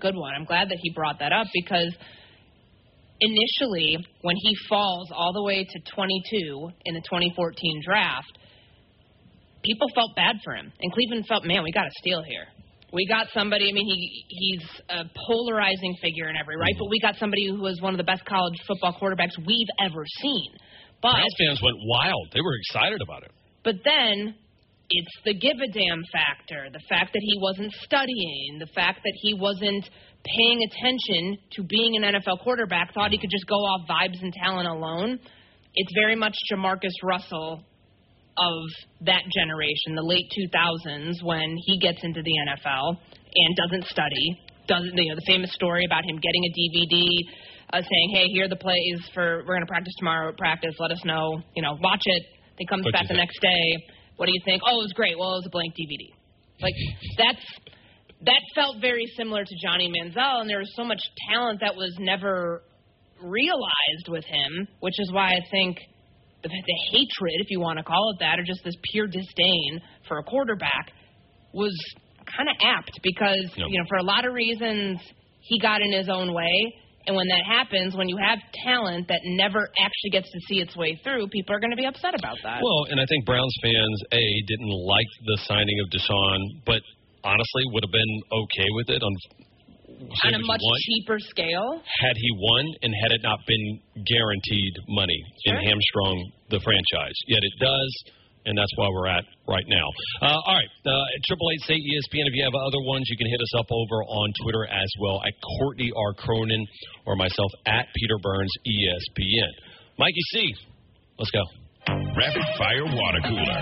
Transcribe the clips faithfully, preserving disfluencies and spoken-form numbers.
good one. I'm glad that he brought that up because initially, when he falls all the way to twenty-two in the twenty fourteen draft, people felt bad for him. And Cleveland felt, man, we got a steal here. We got somebody, I mean, he he's a polarizing figure in every right, but we got somebody who was one of the best college football quarterbacks we've ever seen. But Browns fans went wild. They were excited about it. But then it's the give-a-damn factor, the fact that he wasn't studying, the fact that he wasn't paying attention to being an N F L quarterback, thought he could just go off vibes and talent alone. It's very much Jamarcus Russell of that generation, the late two thousands, when he gets into the N F L and doesn't study. Doesn't you know the famous story about him getting a D V D, uh, saying, "Hey, here are the plays for we're going to practice tomorrow at practice. Let us know. You know, watch it." He comes What'd back the think? next day. What do you think? Oh, it was great. Well, it was a blank D V D. Like that's that felt very similar to Johnny Manziel, and there was so much talent that was never realized with him, which is why I think the, the hatred, if you want to call it that, or just this pure disdain for a quarterback was kind of apt because, yep. you know, for a lot of reasons, he got in his own way. And when that happens, when you have talent that never actually gets to see its way through, people are going to be upset about that. Well, and I think Browns fans, A, didn't like the signing of Deshaun, but honestly would have been okay with it on on a much cheaper scale. Had he won and had it not been guaranteed money Sure. and hamstrung the franchise. Yet it does, and that's why we're at right now. Uh, all right, triple eight say E S P N. If you have other ones, you can hit us up over on Twitter as well at Courtney R. Cronin or myself at Peter Burns E S P N. Mikey C, let's go. Rapid Fire Water Cooler.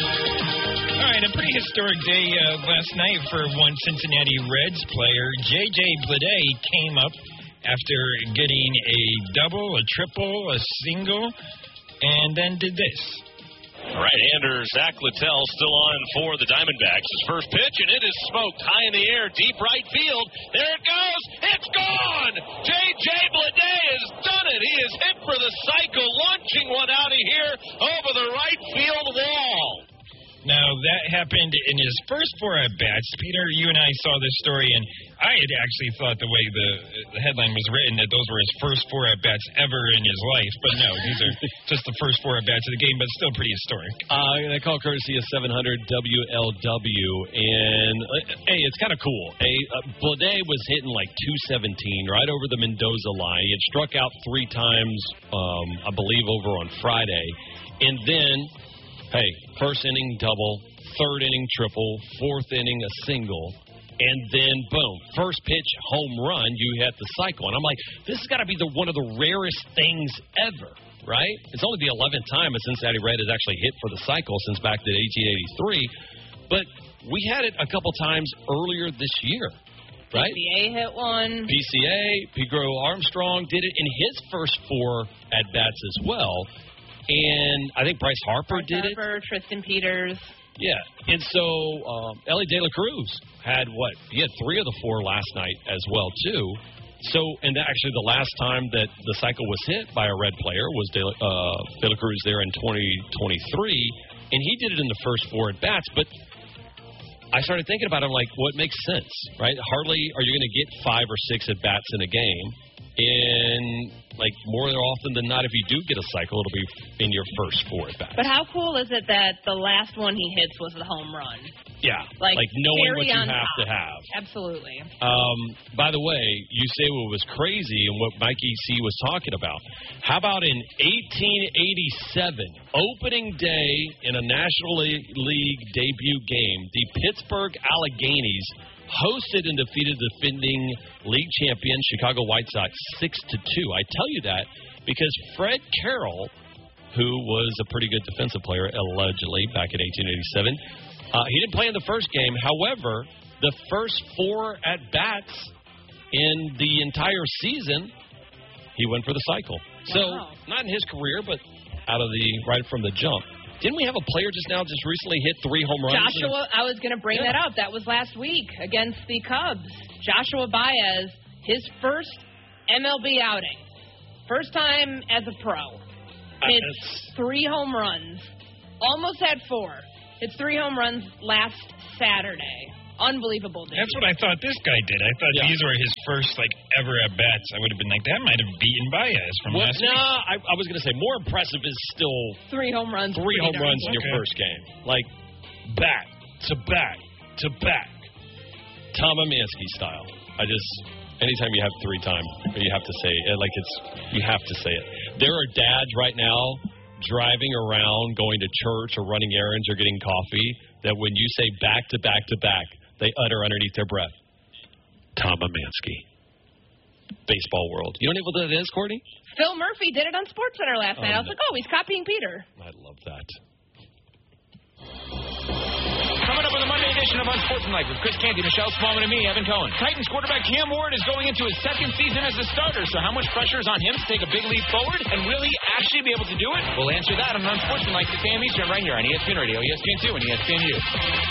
All right, a pretty historic day uh, last night for one Cincinnati Reds player. J J Bleday came up after getting a double, a triple, a single, and then did this. Right-hander Zach Littell still on for the Diamondbacks. His first pitch, and it is smoked high in the air, deep right field. There it goes. It's gone. J J Bleday has done it. He is hit for the cycle, launching one out of here over the right field wall. Now, that happened in his first four at-bats. Peter, you and I saw this story, and I had actually thought the way the, the headline was written that those were his first four at-bats ever in his life. But no, these are just the first four at-bats of the game, but still pretty historic. Uh, they call courtesy of seven hundred W L W, and, uh, hey, it's kind of cool. Hey, uh, Bleday was hitting like two seventeen right over the Mendoza line. He had struck out three times, um, I believe, over on Friday. And then... Hey, first inning double, third inning triple, fourth inning a single, and then boom, first pitch home run. You had the cycle, and I'm like, this has got to be the one of the rarest things ever, right? It's only the eleventh time a Cincinnati Red has actually hit for the cycle since back to eighteen eighty-three, but we had it a couple times earlier this year, right? P C A hit one. P C A, Pedro Armstrong did it in his first four at bats as well. And I think Bryce Harper Bryce did Harper, it. Tristan Peters. Yeah. And so um, Ellie De La Cruz had what? He had three of the four last night as well, too. So, and actually the last time that the cycle was hit by a Red player was De La, uh, De La Cruz there in twenty twenty-three, and he did it in the first four at-bats. But I started thinking about it, I'm like, well, it makes sense, right? Hardly are you going to get five or six at-bats in a game. And, like, more often than not, if you do get a cycle, it'll be in your first four at-bats. But how cool is it that the last one he hits was the home run? Yeah, like, like knowing what you on have top. to have. Absolutely. Um, by the way, you say what was crazy and what Mikey C. was talking about. How about in eighteen eighty-seven, opening day in a National League debut game, the Pittsburgh Alleghenies hosted and defeated the defending league champion Chicago White Sox six to two. I tell you that because Fred Carroll, who was a pretty good defensive player allegedly back in eighteen eighty-seven, uh, he didn't play in the first game. However, the first four at bats in the entire season, he went for the cycle. So Wow. not in his career, but out of the right from the jump. Didn't we have a player just now just recently hit three home runs? Joshua, I was going to bring Yeah. that up. That was last week against the Cubs. Joshua Baez, his first M L B outing. First time as a pro. Hits three home runs. Almost had four. Hits three home runs last Saturday. Unbelievable, dude. That's what I thought this guy did. I thought Yeah. these were his first, like, ever at-bats. I would have been like, that might have beaten Baez from Well, last no, week. I, I was going to say more impressive is still Three home runs. three home runs in your Okay. first game. Like, back to back to back. Tom Amansky style. I just, anytime you have three time, you have to say it. Like, it's, you have to say it. There are dads right now driving around, going to church or running errands or getting coffee that when you say back to back to back, they utter underneath their breath, Tom Amansky. Baseball world. You don't know what that is, Courtney? Phil Murphy did it on SportsCenter last night. Oh, I was no. like, oh, he's copying Peter. I love that. Coming up with a Monday edition of Unsportsmanlike with Chris Canty, Michelle Smallman, and me, Evan Cohen. Titans quarterback Cam Ward is going into his second season as a starter, so how much pressure is on him to take a big leap forward? And will he actually be able to do it? We'll answer that on Unsportsmanlike six a.m. Eastern right here on E S P N Radio, E S P N two, and E S P N U.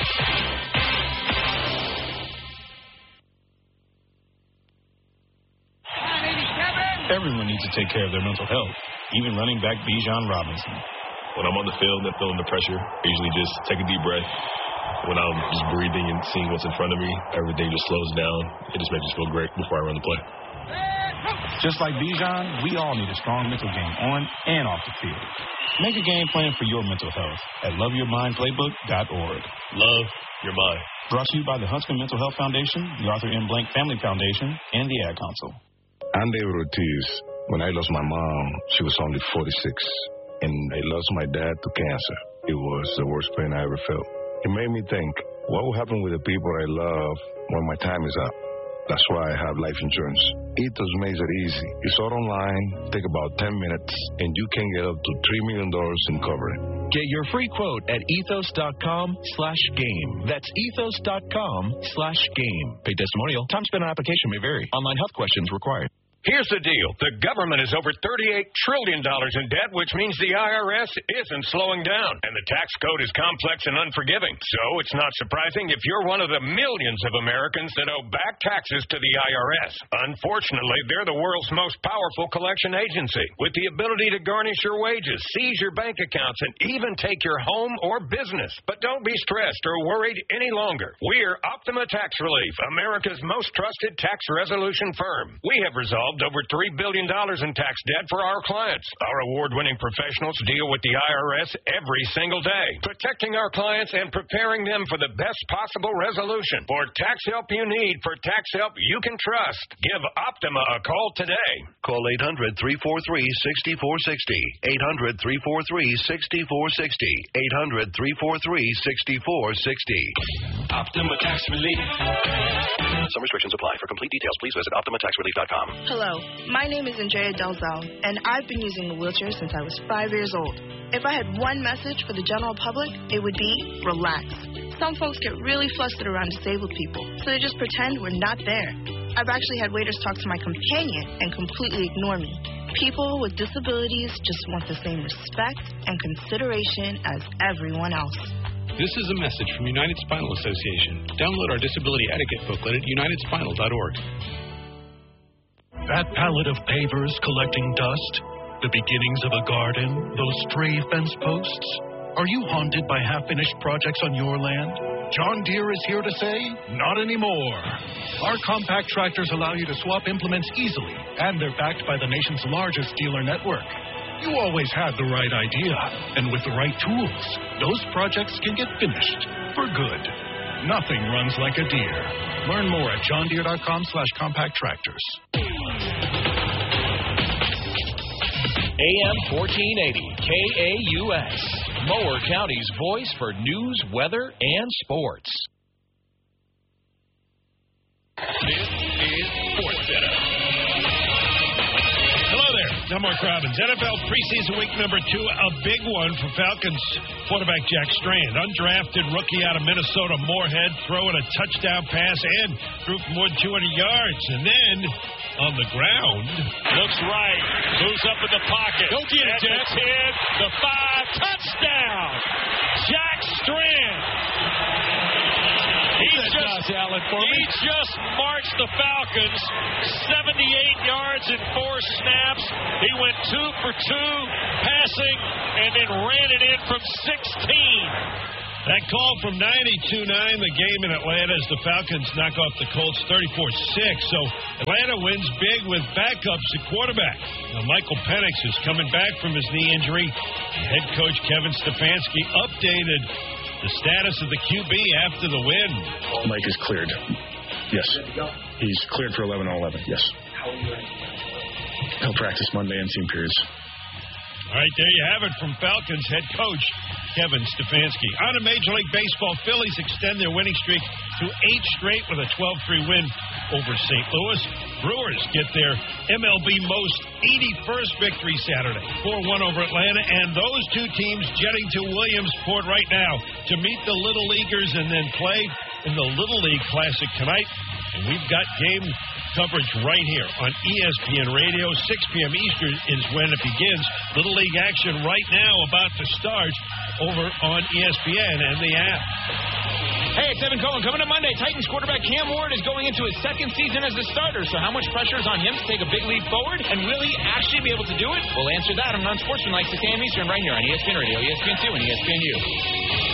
Everyone needs to take care of their mental health, even running back Bijan Robinson. When I'm on the field and feeling the pressure, I usually just take a deep breath. When I'm just breathing and seeing what's in front of me, everything just slows down. It just makes me feel great before I run the play. Just like Bijan, we all need a strong mental game on and off the field. Make a game plan for your mental health at love your mind playbook dot org. Love your mind. Brought to you by the Huntsman Mental Health Foundation, the Arthur M. Blank Family Foundation, and the Ad Council. I'm David Ortiz. When I lost my mom, she was only forty-six, and I lost my dad to cancer. It was the worst pain I ever felt. It made me think, what will happen with the people I love when my time is up? That's why I have life insurance. Ethos makes it easy. It's all online, take about ten minutes, and you can get up to three million dollars in coverage. Get your free quote at ethos dot com slash game. That's ethos dot com slash game. Paid testimonial. Time spent on application may vary. Online health questions required. Here's the deal. The government is over thirty-eight trillion dollars in debt, which means the I R S isn't slowing down. And the tax code is complex and unforgiving. So it's not surprising if you're one of the millions of Americans that owe back taxes to the I R S. Unfortunately, they're the world's most powerful collection agency, with the ability to garnish your wages, seize your bank accounts, and even take your home or business. But don't be stressed or worried any longer. We're Optima Tax Relief, America's most trusted tax resolution firm. We have resolved over three billion dollars in tax debt for our clients. Our award-winning professionals deal with the I R S every single day, protecting our clients and preparing them for the best possible resolution. For tax help you need, for tax help you can trust, give Optima a call today. Call eight hundred, three four three, six four six zero. eight hundred, three four three, six four six zero. eight hundred, three four three, six four six zero. Optima Tax Relief. Some restrictions apply. For complete details, please visit optima tax relief dot com. Hello, my name is Andrea Delzell, and I've been using a wheelchair since I was five years old. If I had one message for the general public, it would be relax. Some folks get really flustered around disabled people, so they just pretend we're not there. I've actually had waiters talk to my companion and completely ignore me. People with disabilities just want the same respect and consideration as everyone else. This is a message from United Spinal Association. Download our disability etiquette booklet at united spinal dot org. That pallet of pavers collecting dust, the beginnings of a garden, those stray fence posts. Are you haunted by half-finished projects on your land? John Deere is here to say, not anymore. Our compact tractors allow you to swap implements easily, and they're backed by the nation's largest dealer network. You always had the right idea, and with the right tools, those projects can get finished for good. Nothing runs like a Deere. Learn more at john deere dot com slash compact tractors. A M fourteen eighty K A U S, Mower County's voice for news, weather, and sports. This is SportsCenter. Hello there, I'm Mark Robbins. N F L preseason week number two, a big one for Falcons quarterback Jack Strand. Undrafted rookie out of Minnesota, Moorhead, throwing a touchdown pass and threw for more than two hundred yards. And then on the ground, looks right, moves up in the pocket. Go get it, Jack. The ten, the five, touchdown, Jack Strand. He just, Allen, for he me. just marched the Falcons seventy-eight yards in four snaps. He went two for two passing and then ran it in from sixteen. That call from ninety-two nine, the game in Atlanta, as the Falcons knock off the Colts thirty-four six. So Atlanta wins big with backups at quarterback. Now, Michael Penix is coming back from his knee injury. Head coach Kevin Stefanski updated the status of the Q B after the win. Mike is cleared. Yes. He's cleared for eleven on eleven. Yes. He'll practice Monday in team periods. All right, there you have it from Falcons head coach Kevin Stefanski. On to Major League Baseball, Phillies extend their winning streak to eight straight with a twelve three win over Saint Louis. Brewers get their M L B most eighty-first victory Saturday, four one over Atlanta, and those two teams jetting to Williamsport right now to meet the Little Leaguers and then play in the Little League Classic tonight. And we've got game coverage right here on E S P N Radio. six p.m. Eastern is when it begins. Little League action right now about to start over on E S P N and the app. Hey, it's Evan Cohen. Coming to Monday, Titans quarterback Cam Ward is going into his second season as a starter. So how much pressure is on him to take a big leap forward? And will he actually be able to do it? We'll answer that on Non-Sportsmanlike six a.m. Eastern right here on E S P N Radio, E S P N two, and E S P N U.